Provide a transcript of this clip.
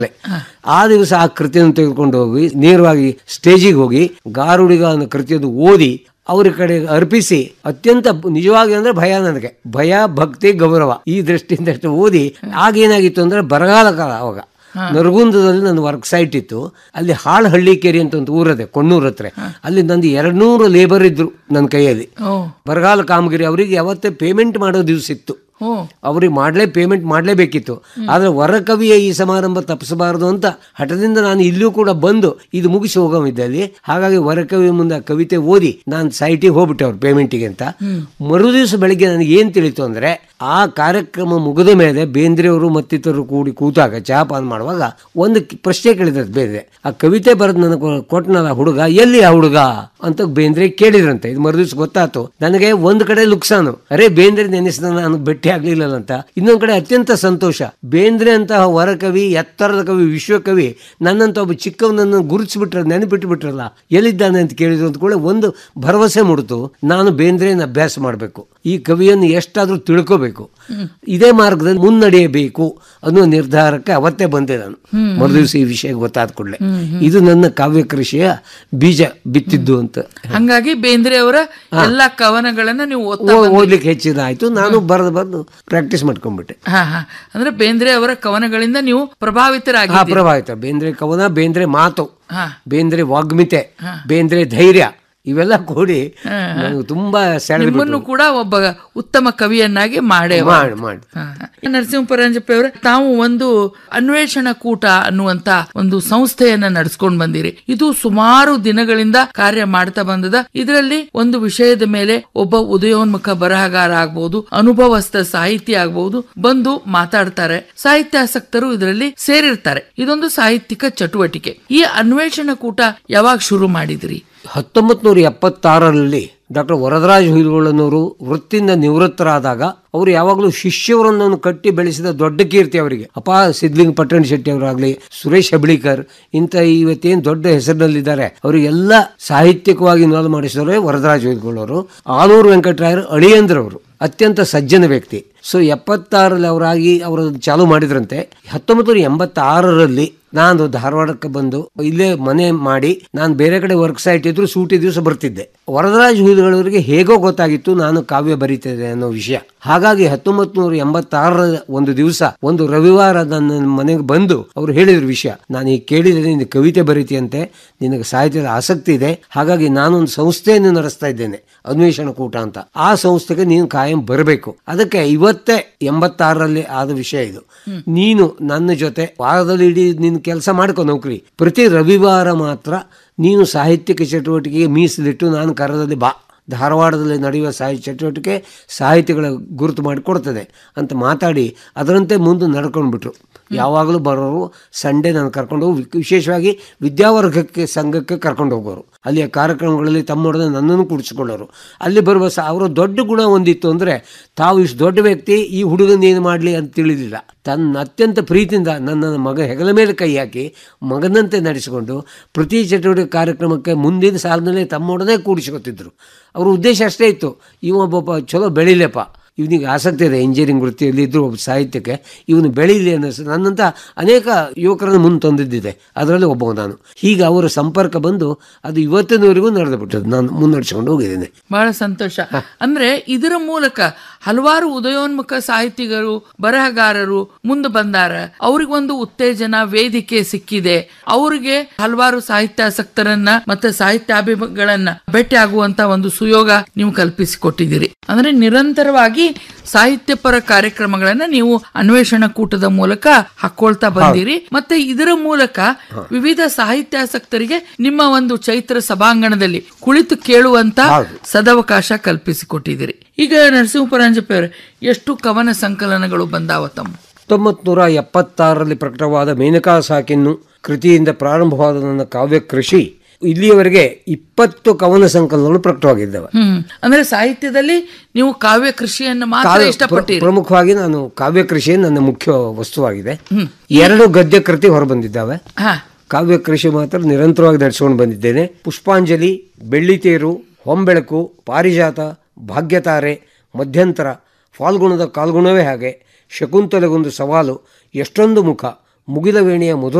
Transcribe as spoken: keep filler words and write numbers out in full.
ಆ ದಿವಸ ಆ ಕೃತಿಯನ್ನು ತೆಗೆದುಕೊಂಡು ಹೋಗಿ ನೇರವಾಗಿ ಸ್ಟೇಜಿಗೆ ಹೋಗಿ ಗಾರುಡಿಗ ಅನ್ನೋ ಕೃತಿಯನ್ನು ಓದಿ ಅವ್ರ ಕಡೆ ಅರ್ಪಿಸಿ ಅತ್ಯಂತ ನಿಜವಾಗಿ ಅಂದ್ರೆ ಭಯ, ನನಗೆ ಭಯ, ಭಕ್ತಿ, ಗೌರವ ಈ ದೃಷ್ಟಿಯಿಂದ ಅಷ್ಟು ಓದಿ. ಆಗೇನಾಗಿತ್ತು ಅಂದ್ರೆ ಬರಗಾಲ ಕಾಲ. ಅವಾಗ ನರಗುಂದದಲ್ಲಿ ನನ್ನ ವರ್ಕ್ ಸೈಟ್ ಇತ್ತು. ಅಲ್ಲಿ ಹಾಳು ಹಳ್ಳಿಕೇರಿ ಅಂತ ಒಂದು ಊರದೆ ಕೊಣ್ಣೂರ್ ಹತ್ರ. ಅಲ್ಲಿ ನಂದು ಎರಡ್ ನೂರು ಲೇಬರ್ ಇದ್ರು ನನ್ನ ಕೈಯಲ್ಲಿ. ಬರಗಾಲ ಕಾಮಗಿರಿ. ಅವರಿಗೆ ಯಾವತ್ತೇ ಪೇಮೆಂಟ್ ಮಾಡೋ ದಿವಸ ಇತ್ತು. ಅವ್ರಿಗೆ ಮಾಡ್ಲೇ ಪೇಮೆಂಟ್ ಮಾಡಲೇಬೇಕಿತ್ತು. ಆದ್ರೆ ವರಕವಿಯ ಈ ಸಮಾರಂಭ ತಪ್ಪಿಸಬಾರದು ಅಂತ ಹಠದಿಂದ ನಾನು ಇಲ್ಲೂ ಕೂಡ ಬಂದು ಇದು ಮುಗಿಸಿ ಹೋಗೋಮಿದ್ದಲ್ಲಿ. ಹಾಗಾಗಿ ವರಕವಿ ಮುಂದೆ ಕವಿತೆ ಓದಿ ನಾನು ಸೈಟಿಗೆ ಹೋಗ್ಬಿಟ್ಟೆ ಅವ್ರು ಪೇಮೆಂಟಿಗೆ ಅಂತ. ಮರು ದಿವಸ ಬೆಳಿಗ್ಗೆ ನನಗೆ ಏನ್ ತಿಳಿತು ಅಂದ್ರೆ, ಆ ಕಾರ್ಯಕ್ರಮ ಮುಗಿದ ಮೇಲೆ ಬೇಂದ್ರೆಯವರು ಮತ್ತಿತರರು ಕೂಡಿ ಕೂತಾಗ ಚಹಾ ಪಾನ್ ಮಾಡುವಾಗ ಒಂದು ಪ್ರಶ್ನೆ ಕೇಳಿದ್ರೆ ಬೇಂದ್ರೆ, ಆ ಕವಿತೆ ಬರೆದು ನನಗೆ ಕೊಟ್ಟನಲ್ಲ ಹುಡುಗ, ಎಲ್ಲಿ ಆ ಹುಡುಗ ಅಂತ ಬೇಂದ್ರೆ ಕೇಳಿದ್ರಂತೆ. ಇದು ಮರು ದಿವಸ ಗೊತ್ತಾಯ್ತು ನನಗೆ. ಒಂದ್ ಕಡೆ ಲುಕ್ಸಾನು, ಅರೇ ಬೇಂದ್ರೆ ನೆನೆಸಿದ ನಾನು ಭೇಟಿ ಆಗ್ಲಿಲ್ಲ ಅಂತ. ಇನ್ನೊಂದ್ ಕಡೆ ಅತ್ಯಂತ ಸಂತೋಷ, ಬೇಂದ್ರೆ ಅಂತಹ ವರಕವಿ, ಎತ್ತರದ ಕವಿ, ವಿಶ್ವಕವಿ ನನ್ನಂತ ಒಬ್ಬ ಚಿಕ್ಕವನನ್ನು ಗುರುತಿಸ್ಬಿಟ್ರ, ನೆನಪಿಟ್ಟು ಬಿಟ್ರಲ್ಲ, ಎಲ್ಲಿದ್ದಾನೆ ಅಂತ ಕೇಳಿದ್ರು ಅಂತ ಕೂಡ ಒಂದು ಭರವಸೆ ಮೂಡಿತು. ನಾನು ಬೇಂದ್ರೆನ ಅಭ್ಯಾಸ ಮಾಡಬೇಕು, ಈ ಕವಿಯನ್ನು ಎಷ್ಟಾದ್ರೂ ತಿಳ್ಕೋಬೇಕು, ಇದೇ ಮಾರ್ಗದಲ್ಲಿ ಮುನ್ನಡೆಯಬೇಕು ಅನ್ನೋ ನಿರ್ಧಾರಕ್ಕೆ ಅವತ್ತೇ ಬಂದೆ ನಾನು. ಮರು ದಿವಸ ಈ ವಿಷಯ ಗೊತ್ತಾದ ಕೂಡಲೇ ಇದು ನನ್ನ ಕಾವ್ಯ ಕೃಷಿಯ ಬೀಜ ಬಿತ್ತಿದ್ದು ಅಂತ. ಹಂಗಾಗಿ ಬೇಂದ್ರೆ ಅವರ ಎಲ್ಲಾ ಕವನಗಳನ್ನ ನೀವು ಓದ್ಲಿಕ್ಕೆ ಹೆಚ್ಚಿದಾಯ್ತು. ನಾನು ಬರೆದು ಬರೆದು ಪ್ರಾಕ್ಟೀಸ್ ಮಾಡ್ಕೊಂಡ್ಬಿಟ್ಟೆ. ಅಂದ್ರೆ ಬೇಂದ್ರೆ ಅವರ ಕವನಗಳಿಂದ ನೀವು ಪ್ರಭಾವಿತರಾಗಿ. ಪ್ರಭಾವಿತ. ಬೇಂದ್ರೆ ಕವನ, ಬೇಂದ್ರೆ ಮಾತು, ಬೇಂದ್ರೆ ವಾಗ್ಮಿತೆ, ಬೇಂದ್ರೆ ಧೈರ್ಯ, ಇವೆಲ್ಲ ಕೂಡಿ ತುಂಬಾ ನಿಮ್ಮನ್ನು ಕೂಡ ಒಬ್ಬ ಉತ್ತಮ ಕವಿಯನ್ನಾಗಿ ಮಾಡೇ ಮಾಡಿ ಮಾಡಿ ನರಸಿಂಹ ಪರಂಜಪ್ಪಿ ಅವರೇ, ತಾವು ಒಂದು ಅನ್ವೇಷಣಾ ಕೂಟ ಅನ್ನುವಂತ ಒಂದು ಸಂಸ್ಥೆಯನ್ನ ನಡೆಸ್ಕೊಂಡು ಬಂದಿರಿ. ಇದು ಸುಮಾರು ದಿನಗಳಿಂದ ಕಾರ್ಯ ಮಾಡ್ತಾ ಬಂದದ. ಇದರಲ್ಲಿ ಒಂದು ವಿಷಯದ ಮೇಲೆ ಒಬ್ಬ ಉದಯೋನ್ಮುಖ ಬರಹಗಾರ ಆಗ್ಬಹುದು, ಅನುಭವಸ್ಥ ಸಾಹಿತಿ ಆಗ್ಬಹುದು, ಬಂದು ಮಾತಾಡ್ತಾರೆ. ಸಾಹಿತ್ಯಾಸಕ್ತರು ಇದರಲ್ಲಿ ಸೇರಿರ್ತಾರೆ. ಇದೊಂದು ಸಾಹಿತ್ಯಿಕ ಚಟುವಟಿಕೆ. ಈ ಅನ್ವೇಷಣಾ ಕೂಟ ಯಾವಾಗ ಶುರು ಮಾಡಿದ್ರಿ? ಹತ್ತೊಂಬತ್ ನೂರ ಎಪ್ಪತ್ತಾರರಲ್ಲಿ ಡಾಕ್ಟರ್ ವರದರಾಜ ಹುಯಿಲ್ಗೊಳ್ಳನವರು ವೃತ್ತಿಯಿಂದ ನಿವೃತ್ತರಾದಾಗ ಅವರು ಯಾವಾಗಲೂ ಶಿಷ್ಯವರನ್ನು ಕಟ್ಟಿ ಬೆಳೆಸಿದ ದೊಡ್ಡ ಕೀರ್ತಿ ಅವರಿಗೆ. ಅಪ ಸಿದ್ಲಿಂಗ ಪಟ್ಟಣ ಶೆಟ್ಟಿ ಅವರಾಗ್ಲಿ, ಸುರೇಶ್ ಹೆಬ್ಳಿಕರ್, ಇಂಥ ಇವತ್ತೇನು ದೊಡ್ಡ ಹೆಸರಿನಲ್ಲಿದ್ದಾರೆ, ಅವರಿಗೆಲ್ಲ ಸಾಹಿತ್ಯಿಕವಾಗಿ ಇನ್ವಾಲ್ವ್ ಮಾಡಿಸಿದವರೇ ವರದರಾಜ ಹುಯಿಲ್ಗೊಳ್ಳವರು. ಆಲೂರು ವೆಂಕಟರಾಯರು ಅಳಿಯಂದ್ರವರು ಅತ್ಯಂತ ಸಜ್ಜನ ವ್ಯಕ್ತಿ. ಸೊ ಎಪ್ಪತ್ತಾರಲ್ಲಿ ಅವರಾಗಿ ಅವರು ಚಾಲು ಮಾಡಿದ್ರಂತೆ. ಹತ್ತೊಂಬತ್ತು ನೂರ ಎಂಬತ್ತಾರರಲ್ಲಿ ನಾನು ಧಾರವಾಡಕ್ಕೆ ಬಂದು ಇಲ್ಲೇ ಮನೆ ಮಾಡಿ ನಾನು ಬೇರೆ ಕಡೆ ವರ್ಕ್ ಸೈಟ್ ಇದ್ರು ಸೂಟಿ ದಿವಸ ಬರ್ತಿದ್ದೆ. ವರದರಾಜ ಹುಯಿಲ್ಗೊಳ್ಳವರಿಗೆ ಹೇಗೋ ಗೊತ್ತಾಗಿತ್ತು ನಾನು ಕಾವ್ಯ ಬರೀತೇನೆ ಅನ್ನೋ ವಿಷಯ. ಹಾಗಾಗಿ ಹತ್ತೊಂಬತ್ ನೂರ ಎಂಬತ್ತಾರರ ಒಂದು ದಿವಸ ಒಂದು ರವಿವಾರ ನನ್ನ ಮನೆಗೆ ಬಂದು ಅವ್ರು ಹೇಳಿದ್ರು ವಿಷಯ, ನಾನು ಈಗ ಕೇಳಿದ್ರೆ ನಿನ್ನ ಕವಿತೆ ಬರೀತಿಯಂತೆ, ನಿನಗೆ ಸಾಹಿತ್ಯದ ಆಸಕ್ತಿ ಇದೆ, ಹಾಗಾಗಿ ನಾನೊಂದು ಸಂಸ್ಥೆಯನ್ನು ನಡೆಸ್ತಾ ಇದ್ದೇನೆ, ಅನ್ವೇಷಣಾ ಕೂಟ ಅಂತ. ಆ ಸಂಸ್ಥೆಗೆ ನೀನು ಕಾಯಂ ಬರಬೇಕು. ಅದಕ್ಕೆ ಇವತ್ತೇ ಎಂಬತ್ತಾರರಲ್ಲಿ ಆದ ವಿಷಯ ಇದು. ನೀನು ನನ್ನ ಜೊತೆ ವಾರದಲ್ಲಿ ಇಡೀ ನಿನ್ ಕೆಲಸ ಮಾಡ್ಕೊ ನೌಕರಿ, ಪ್ರತಿ ರವಿವಾರ ಮಾತ್ರ ನೀನು ಸಾಹಿತ್ಯಿಕ ಚಟುವಟಿಕೆಗೆ ಮೀಸಲಿಟ್ಟು ನಾನು ಕರದಲ್ಲಿ ಬಾ, ಧಾರವಾಡದಲ್ಲಿ ನಡೆಯುವ ಸಾಹಿತ್ಯ ಚಟುವಟಿಕೆ ಸಾಹಿತಿಗಳ ಗುರುತು ಮಾಡಿ ಕೊಡ್ತದೆ ಅಂತ ಮಾತಾಡಿ ಅದರಂತೆ ಮುಂದೆ ನಡ್ಕೊಂಡ್ಬಿಟ್ರು. ಯಾವಾಗಲೂ ಬರೋರು ಸಂಡೇ ನಾನು ಕರ್ಕೊಂಡು ಹೋಗಿ, ವಿಶೇಷವಾಗಿ ವಿದ್ಯಾವರ್ಗಕ್ಕೆ ಸಂಘಕ್ಕೆ ಕರ್ಕೊಂಡು ಹೋಗೋರು. ಅಲ್ಲಿಯ ಕಾರ್ಯಕ್ರಮಗಳಲ್ಲಿ ತಮ್ಮೊಡನೆ ನನ್ನನ್ನು ಕೂಡಿಸಿಕೊಳ್ಳೋರು. ಅಲ್ಲಿ ಬರುವ ಸ ಅವರ ದೊಡ್ಡ ಗುಣ ಒಂದಿತ್ತು ಅಂದರೆ, ತಾವು ಇಷ್ಟು ದೊಡ್ಡ ವ್ಯಕ್ತಿ, ಈ ಹುಡುಗನ ಏನು ಮಾಡಲಿ ಅಂತ ತಿಳಿಲಿಲ್ಲ. ತನ್ನ ಅತ್ಯಂತ ಪ್ರೀತಿಯಿಂದ ನನ್ನ ಮಗ ಹೆಗಲ ಮೇಲೆ ಕೈ ಹಾಕಿ ಮಗನಂತೆ ನಡೆಸಿಕೊಂಡು ಪ್ರತಿ ಚಟುವಟಿಕೆ ಕಾರ್ಯಕ್ರಮಕ್ಕೆ ಮುಂದಿನ ಸಾಲಿನಲ್ಲೇ ತಮ್ಮೊಡನೆ ಕೂಡಿಸ್ಕೊತಿದ್ರು. ಅವ್ರ ಉದ್ದೇಶ ಅಷ್ಟೇ ಇತ್ತು, ಇವೊಬ್ಬ ಚಲೋ ಬೆಳಿಲೆಪ್ಪ, ಇವನಿಗೆ ಆಸಕ್ತಿ ಇದೆ ಇಂಜಿನಿಯರಿಂಗ್ ವೃತ್ತಿಯಲ್ಲಿ ಇದ್ರು ಒಬ್ಬ ಸಾಹಿತ್ಯಕ್ಕೆ, ಇವನು ಬೆಳೀಲಿ ಅನ್ನಿಸ್ ನನ್ನಂತ ಅನೇಕ ಯುವಕರನ್ನು ಮುಂದೆ ತಂದಿದ್ದಿದೆ, ಅದರಲ್ಲಿ ಒಬ್ಬ ನಾನು. ಹೀಗೆ ಅವರ ಸಂಪರ್ಕ ಬಂದು ಅದು ಇವತ್ತಿನವರೆಗೂ ನಡೆದು ಬಿಟ್ಟದ್ದು, ನಾನು ಮುನ್ನಡೆಸಿಕೊಂಡು ಹೋಗಿದ್ದೇನೆ. ಬಹಳ ಸಂತೋಷ. ಅಂದ್ರೆ ಇದರ ಮೂಲಕ ಹಲವಾರು ಉದಯೋನ್ಮುಖ ಸಾಹಿತಿಗರು, ಬರಹಗಾರರು ಮುಂದೆ ಬಂದಾರ. ಅವ್ರಿಗೊಂದು ಉತ್ತೇಜನ ವೇದಿಕೆ ಸಿಕ್ಕಿದೆ. ಅವ್ರಿಗೆ ಹಲವಾರು ಸಾಹಿತ್ಯಾಸಕ್ತರನ್ನ ಮತ್ತೆ ಸಾಹಿತ್ಯಾಭಿಗಳನ್ನ ಭೇಟಿ ಆಗುವಂತ ಒಂದು ಸುಯೋಗ ನೀವು ಕಲ್ಪಿಸಿಕೊಟ್ಟಿದ್ದೀರಿ. ಅಂದ್ರೆ ನಿರಂತರವಾಗಿ ಸಾಹಿತ್ಯ ಪರ ಕಾರ್ಯಕ್ರಮಗಳನ್ನ ನೀವು ಅನ್ವೇಷಣಾ ಕೂಟದ ಮೂಲಕ ಹಾಕೊಳ್ತಾ ಬಂದಿರಿ. ಮತ್ತೆ ಇದರ ಮೂಲಕ ವಿವಿಧ ಸಾಹಿತ್ಯಾಸಕ್ತರಿಗೆ ನಿಮ್ಮ ಒಂದು ಚೈತ್ರ ಸಭಾಂಗಣದಲ್ಲಿ ಕುಳಿತು ಕೇಳುವಂತ ಸದವಕಾಶ ಕಲ್ಪಿಸಿಕೊಟ್ಟಿದ್ದೀರಿ. ಈಗ ನರಸಿಂಹ ಪರಂಜಪ್ಪಿ ಅವರೇ, ಎಷ್ಟು ಕವನ ಸಂಕಲನಗಳು ಬಂದಾವ ತಮ್ಮ? ಹತ್ತೊಂಬತ್ ನೂರ ಎಪ್ಪತ್ತಾರರಲ್ಲಿ ಪ್ರಕಟವಾದ ಮೇನಕಾ ಸಾಕಿನ್ನು ಕೃತಿಯಿಂದ ಪ್ರಾರಂಭವಾದ ನನ್ನ ಕಾವ್ಯ ಕೃಷಿ ಇಲ್ಲಿಯವರೆಗೆ ಇಪ್ಪತ್ತು ಕವನ ಸಂಕಲನಗಳು ಪ್ರಕಟವಾಗಿದ್ದಾವೆ. ಅಂದ್ರೆ ಸಾಹಿತ್ಯದಲ್ಲಿ ನೀವು ಕಾವ್ಯ ಕೃಷಿಯನ್ನು ಮಾತ್ರ ಇಷ್ಟಪಟ್ಟಿರಿ? ಪ್ರಮುಖವಾಗಿ ನಾನು ಕಾವ್ಯ ಕೃಷಿ ನನ್ನ ಮುಖ್ಯ ವಸ್ತುವಾಗಿದೆ. ಎರಡು ಗದ್ಯ ಕೃತಿ ಹೊರಬಂದಿದ್ದಾವೆ. ಕಾವ್ಯ ಕೃಷಿ ಮಾತ್ರ ನಿರಂತರವಾಗಿ ನಡೆಸಿಕೊಂಡು ಬಂದಿದ್ದೇನೆ. ಪುಷ್ಪಾಂಜಲಿ, ಬೆಳ್ಳಿತೇರು, ಹೊಂಬೆಳಕು, ಪಾರಿಜಾತ, ಭಾಗ್ಯತಾರೆ, ಮಧ್ಯಂತರ, ಫಾಲ್ಗುಣದ ಕಾಲ್ಗುಣವೇ ಹಾಗೆ, ಶಕುಂತಲೆಗೊಂದು ಸವಾಲು, ಎಷ್ಟೊಂದು ಮುಖ, ಮುಗಿಲ ವೇಣಿಯ